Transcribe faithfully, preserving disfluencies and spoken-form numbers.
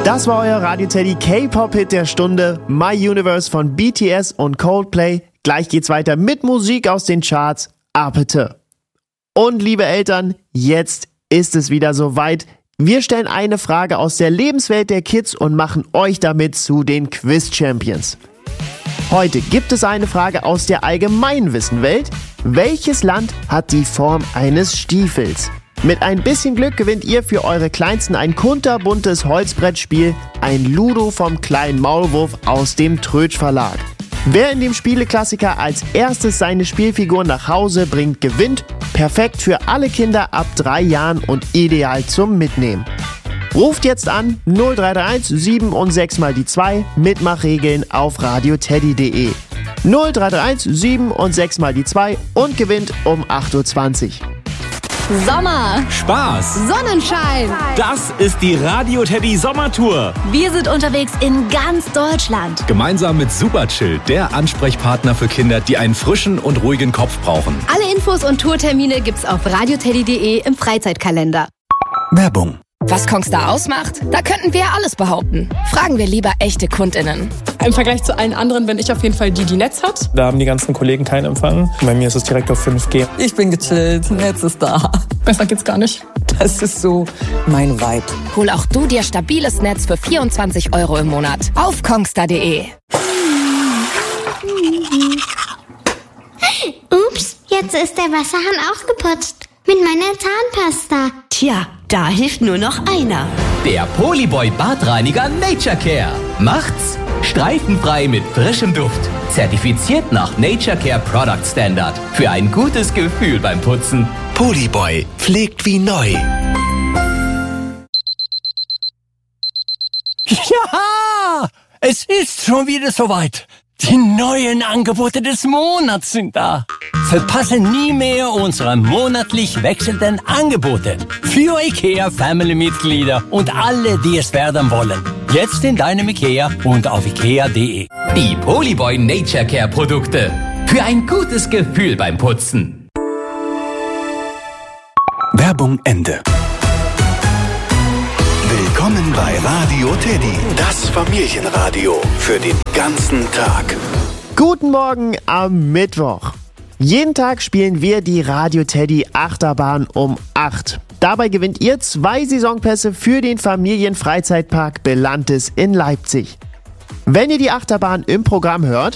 Das war euer Radio Teddy K-Pop-Hit der Stunde, My Universe von B T S und Coldplay. Gleich geht's weiter mit Musik aus den Charts. Apete. Und liebe Eltern, jetzt ist es wieder soweit. Wir stellen eine Frage aus der Lebenswelt der Kids und machen euch damit zu den Quiz-Champions. Heute gibt es eine Frage aus der Allgemeinwissenwelt. Welches Land hat die Form eines Stiefels? Mit ein bisschen Glück gewinnt ihr für eure Kleinsten ein kunterbuntes Holzbrettspiel, ein Ludo vom kleinen Maulwurf aus dem Trötsch Verlag. Wer in dem Spieleklassiker als erstes seine Spielfiguren nach Hause bringt, gewinnt. Perfekt für alle Kinder ab drei Jahren und ideal zum Mitnehmen. Ruft jetzt an null drei drei eins sieben und sechs mal die zwei, Mitmachregeln auf radioteddy punkt de. null drei drei eins sieben und sechs mal die zwei und gewinnt um acht Uhr zwanzig. Sommer, Spaß, Sonnenschein. Das ist die Radio Teddy Sommertour. Wir sind unterwegs in ganz Deutschland. Gemeinsam mit Superchill, der Ansprechpartner für Kinder, die einen frischen und ruhigen Kopf brauchen. Alle Infos und Tourtermine gibt's auf radioteddy punkt de im Freizeitkalender. Werbung. Was Kongstar ausmacht? Da könnten wir alles behaupten. Fragen wir lieber echte KundInnen. Im Vergleich zu allen anderen bin ich auf jeden Fall die, die Netz hat. Da haben die ganzen Kollegen keinen Empfang. Bei mir ist es direkt auf fünf G. Ich bin gechillt, Netz ist da. Besser geht's gar nicht. Das ist so mein Vibe. Hol auch du dir stabiles Netz für vierundzwanzig Euro im Monat auf kongstar punkt de. Ups, jetzt ist der Wasserhahn ausgeputzt. Mit meiner Zahnpasta. Tja, da hilft nur noch einer. Der Polyboy Badreiniger Nature Care. Macht's streifenfrei mit frischem Duft. Zertifiziert nach Nature Care Product Standard. Für ein gutes Gefühl beim Putzen. Polyboy pflegt wie neu. Ja, es ist schon wieder soweit. Die neuen Angebote des Monats sind da. Verpasse nie mehr unsere monatlich wechselnden Angebote. Für IKEA Family-Mitglieder und alle, die es werden wollen. Jetzt in deinem IKEA und auf ikea punkt de. Die Polyboy Nature Care Produkte. Für ein gutes Gefühl beim Putzen. Werbung Ende. Willkommen bei Radio Teddy, das Familienradio für den ganzen Tag. Guten Morgen am Mittwoch. Jeden Tag spielen wir die Radio Teddy Achterbahn um acht. Dabei gewinnt ihr zwei Saisonpässe für den Familienfreizeitpark Belantis in Leipzig. Wenn ihr die Achterbahn im Programm hört,